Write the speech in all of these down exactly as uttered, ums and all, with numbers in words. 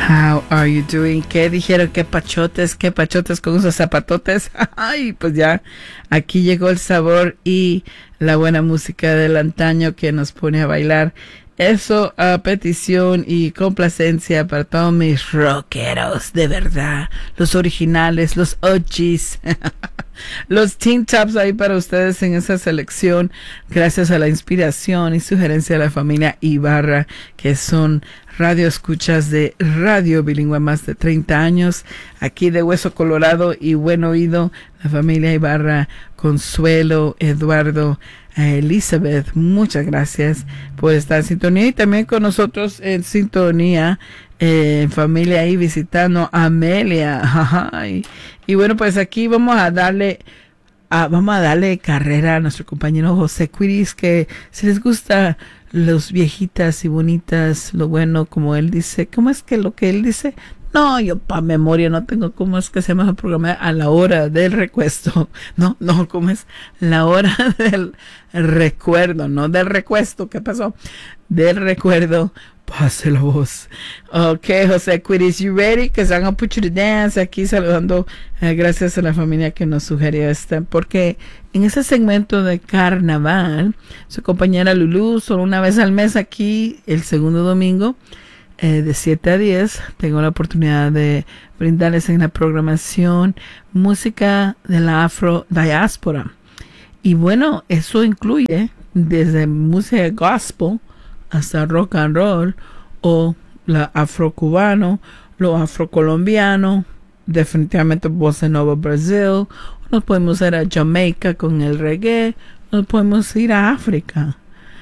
How are you doing? ¿Qué dijeron? ¿Qué pachotes? ¿Qué pachotes con esos zapatotes? Ay, pues ya aquí llegó el sabor y la buena música del antaño que nos pone a bailar. Eso a petición y complacencia para todos mis rockeros, de verdad. Los originales, los O Gs. Los Teen Tops ahí para ustedes en esa selección. Gracias a la inspiración y sugerencia de la familia Ibarra, que son radio escuchas de Radio Bilingüe más de treinta años. Aquí de Hueso Colorado y Buen Oído, la familia Ibarra, Consuelo, Eduardo, Elizabeth, muchas gracias por estar en sintonía y también con nosotros en sintonía, eh, familia ahí visitando a Amelia. Ay. Y bueno, pues aquí vamos a darle a, vamos a darle carrera a nuestro compañero José Quiris, que si les gusta los viejitas y bonitas, lo bueno, como él dice, ¿cómo es que lo que él dice? No, yo pa' memoria no tengo cómo es que se llama el programa, a la hora del recuesto. No, no, ¿cómo es? La hora del recuerdo, no del recuesto. ¿Qué pasó? Del recuerdo. Páselo vos. Ok, José Quiris, you ready? Because I'm gonna put you to dance. Aquí saludando, eh, gracias a la familia que nos sugirió esta, porque en ese segmento de carnaval, su compañera Lulú, solo una vez al mes aquí, el segundo domingo, Eh, de siete a diez, tengo la oportunidad de brindarles en la programación música de la afro diáspora. Y bueno, eso incluye desde música gospel hasta rock and roll, o la afro-cubano, lo afro-colombiano, definitivamente bossa nova Brasil, nos podemos ir a Jamaica con el reggae, nos podemos ir a África,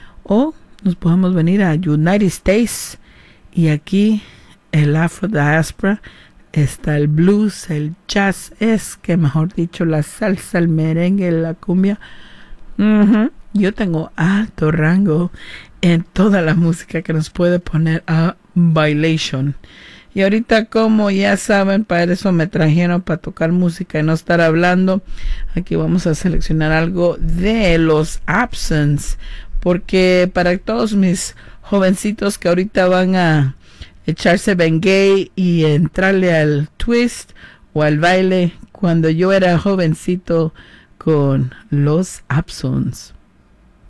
o nos podemos venir a United States. Y aquí el afro diáspora está el blues, el jazz, es que mejor dicho la salsa, el merengue, la cumbia. Uh-huh. Yo tengo alto rango en toda la música que nos puede poner a bailation. Y ahorita, como ya saben, para eso me trajeron, para tocar música y no estar hablando. Aquí vamos a seleccionar algo de los Absence, porque para todos mis jovencitos que ahorita van a echarse Bengay y entrarle al twist o al baile, cuando yo era jovencito, con los Absence.